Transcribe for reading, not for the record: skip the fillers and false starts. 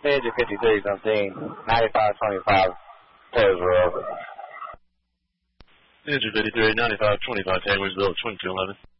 Edge 53 something, 9525, Taylor's Road. Edge 53, 9525, Taylor's Road, 2211.